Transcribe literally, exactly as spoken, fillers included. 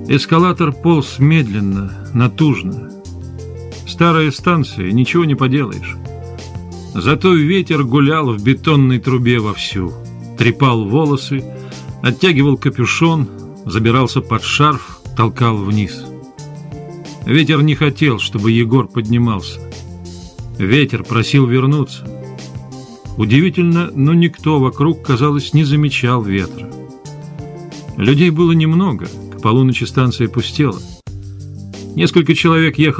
Эскалатор полз медленно, натужно. Старая станция, ничего не поделаешь. Зато ветер гулял в бетонной трубе вовсю, трепал волосы, оттягивал капюшон, забирался под шарф, толкал вниз. Ветер не хотел, чтобы Егор поднимался. Ветер просил вернуться. Удивительно, но никто вокруг, казалось, не замечал ветра. Людей было немного, к полуночи станция пустела. Несколько человек ехало